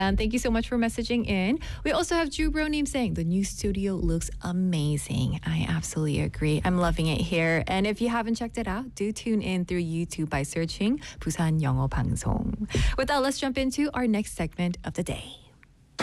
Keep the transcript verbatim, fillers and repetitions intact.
And thank you so much for messaging in. We also have Drew Bronim saying the new studio looks amazing. I absolutely agree. I'm loving it here. And if you haven't checked it out, do tune in through YouTube by searching Busan 영어 방송. With that, let's jump into our next segment of the day.